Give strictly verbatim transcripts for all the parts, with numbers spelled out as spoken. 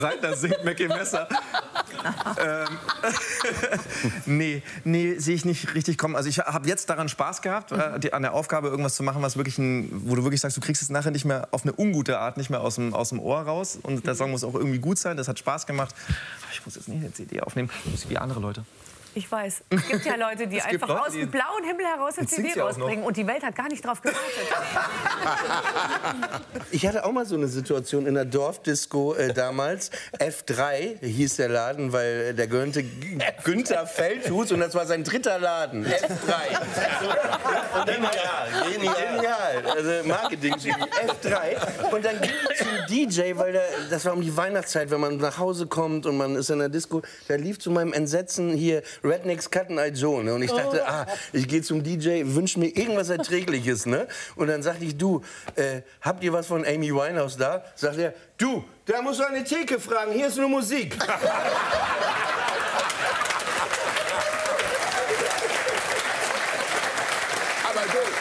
Rein, da singt Micky Messer. ähm, nee, nee, sehe ich nicht richtig kommen. Also ich habe jetzt daran Spaß gehabt, äh, die, an der Aufgabe irgendwas zu machen, was wirklich ein, wo du wirklich sagst, du kriegst es nachher nicht mehr auf eine ungute Art, nicht mehr aus dem, aus dem Ohr raus. Und der Song muss auch irgendwie gut sein, das hat Spaß gemacht. Aber ich muss jetzt nicht eine C D aufnehmen, ich muss wie andere Leute. Ich weiß. Es gibt ja Leute, die einfach Leute, aus dem blauen Himmel heraus eine C D rausbringen. Und die Welt hat gar nicht drauf gewartet. Ich hatte auch mal so eine Situation in der Dorfdisco äh, damals. F drei hieß der Laden, weil der gehörte Günther Feldhus und das war sein dritter Laden. F drei. Und dann, genial, genial. Genial. Also Marketing F drei. Und dann ging ich zum D J, weil der, das war um die Weihnachtszeit, wenn man nach Hause kommt und man ist in der Disco. Da lief zu meinem Entsetzen hier Rednecks Cut and Eye Joe, ne? Und ich dachte, ah, ich gehe zum D J, wünsche mir irgendwas Erträgliches, ne? Und dann sagte ich, du, äh, habt ihr was von Amy Winehouse da? Sagt er, du, da musst du eine Theke fragen, hier ist nur Musik. Aber gut.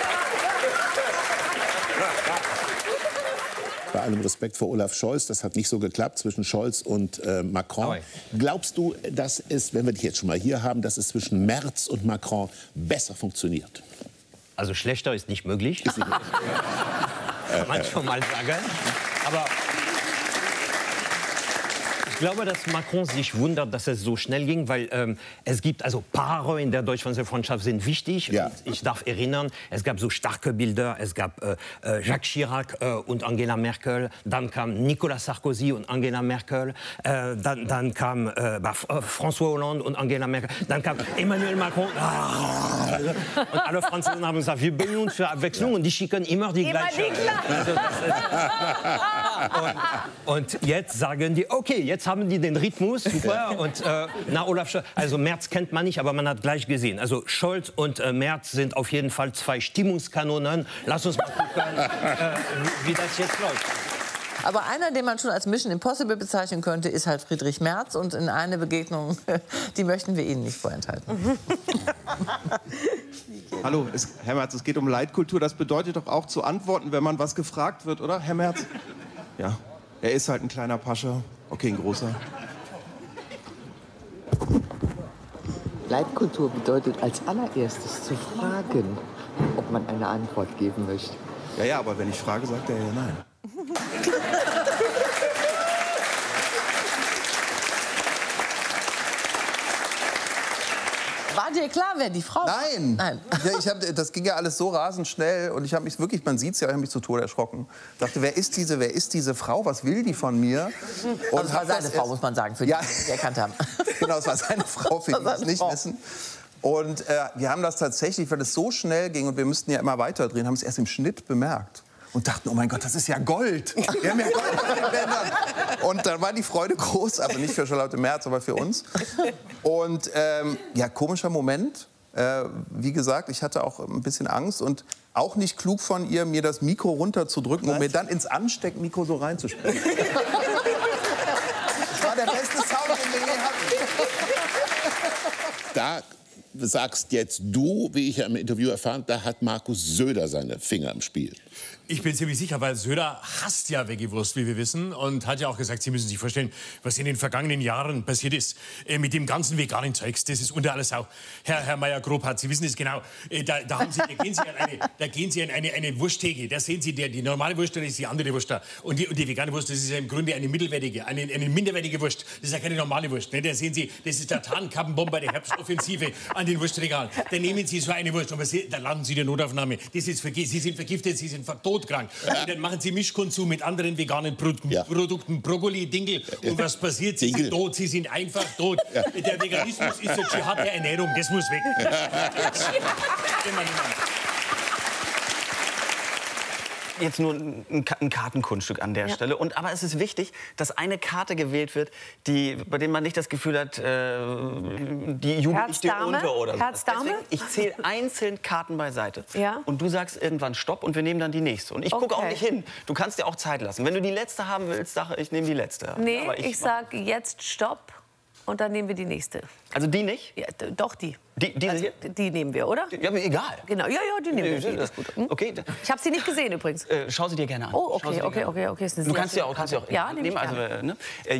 Bei allem Respekt vor Olaf Scholz, das hat nicht so geklappt zwischen Scholz und äh, Macron. Glaubst du, dass es, wenn wir dich jetzt schon mal hier haben, dass es zwischen Merz und Macron besser funktioniert? Also schlechter ist nicht möglich. Ist nicht möglich. Kann man schon mal sagen. Aber ich glaube, dass Macron sich wundert, dass es so schnell ging, weil ähm, es gibt also Paare in der deutsch-französischen Freundschaft sind wichtig. Ja. Ich darf erinnern, es gab so starke Bilder. Es gab äh, äh, Jacques Chirac äh, und Angela Merkel. Dann kam Nicolas Sarkozy und Angela Merkel. Äh, dann, dann kam äh, bah, François Hollande und Angela Merkel. Dann kam Emmanuel Macron. Ah, und alle Franzosen haben gesagt, wir bemühen uns für Abwechslung. Ja. Und die schicken immer die immer gleiche. Die und, und jetzt sagen die, okay, jetzt haben die den Rhythmus, super. Und äh, na, Olaf Scholz, also Merz kennt man nicht, aber man hat gleich gesehen. Also Scholz und äh, Merz sind auf jeden Fall zwei Stimmungskanonen. Lass uns mal gucken, äh, wie, wie das jetzt läuft. Aber einer, den man schon als Mission Impossible bezeichnen könnte, ist halt Friedrich Merz. Und in eine Begegnung, die möchten wir Ihnen nicht vorenthalten. Hallo, es, Herr Merz, es geht um Leitkultur. Das bedeutet doch auch zu antworten, wenn man was gefragt wird, oder, Herr Merz? Ja, er ist halt ein kleiner Pascha. Okay, ein großer. Leitkultur bedeutet als allererstes zu fragen, ob man eine Antwort geben möchte. Ja, ja, aber wenn ich frage, sagt er ja nein. War dir klar, wer die Frau war? Nein. Nein. Ja, ich hab, das ging ja alles so rasend schnell und ich habe mich wirklich, man sieht es ja, ich habe mich zu Tode erschrocken. Dachte, wer ist diese, wer ist diese Frau? Was will die von mir? Und also es war seine Frau, muss man sagen, für die, ja. die erkannt haben. Genau, es war seine Frau, für die es nicht Frau. wissen. Und äh, wir haben das tatsächlich, weil es so schnell ging und wir müssten ja immer weiterdrehen, haben es erst im Schnitt bemerkt. Und dachten, oh mein Gott, das ist ja Gold. Wir haben ja Gold auf den Bändern. Und dann war die Freude groß, aber nicht für Charlotte Merz, aber für uns. Und ähm, ja, komischer Moment. Äh, wie gesagt, ich hatte auch ein bisschen Angst und auch nicht klug von ihr, mir das Mikro runterzudrücken und mir dann ins Ansteckmikro so reinzusprechen. Das war der beste Sound, den wir je hatten. Da sagst jetzt du, wie ich ja im Interview erfahren, da hat Markus Söder seine Finger im Spiel. Ich bin ziemlich sicher, weil Söder hasst ja Veggie-Wurst, wie wir wissen, und hat ja auch gesagt, Sie müssen sich vorstellen, was in den vergangenen Jahren passiert ist äh, mit dem ganzen veganen Zeugs. Das ist unter aller Sau. Herr, Herr Meier-Grobhardt, Sie wissen es genau. Äh, da, da, haben Sie, da gehen Sie an eine, da gehen Sie an eine, eine Wursttheke. Da sehen Sie, der, die normale Wurst, dann ist die andere Wurst da. Und die, und die vegane Wurst, das ist ja im Grunde eine mittelwertige, eine, eine minderwertige Wurst. Das ist ja keine normale Wurst. Ne? Da sehen Sie, das ist der Tarnkappenbomber der Herbstoffensive an den Wurstregalen. Da nehmen Sie so eine Wurst, aber Sie, da landen Sie in der Notaufnahme. Das ist Sie sind vergiftet, Sie sind todkrank. Ja. Dann machen Sie Mischkonsum mit anderen veganen Produkten, ja. Produkten Brokkoli, Dinkel. Und was passiert? Sie Dinkel. sind tot, Sie sind einfach tot. Ja. Der Veganismus ist der Dschihad der Ernährung, das muss weg. Jetzt nur ein, ein Kartenkunststück an der ja. Stelle. Und, aber es ist wichtig, dass eine Karte gewählt wird, die, bei der man nicht das Gefühl hat, äh, die jubelt nicht dir unter oder so. Deswegen, ich zähle einzeln Karten beiseite. Ja. Und du sagst irgendwann Stopp und wir nehmen dann die nächste. Und ich okay. gucke auch nicht hin. Du kannst dir auch Zeit lassen. Wenn du die letzte haben willst, sage ich, nehme die letzte. Nee, aber ich, ich sage jetzt Stopp. Und dann nehmen wir die nächste. Also die nicht? Ja, doch, die. Die, die, also, die nehmen wir, oder? Ja, aber egal. Genau, ja, ja, die nehmen wir. Die ist gut. Hm? Okay. Ich habe sie nicht gesehen übrigens. Äh, schau sie dir gerne an. Oh, okay, okay, okay, okay. Du kannst sie auch, kannst sie auch ja, nehmen. Also, äh, ne?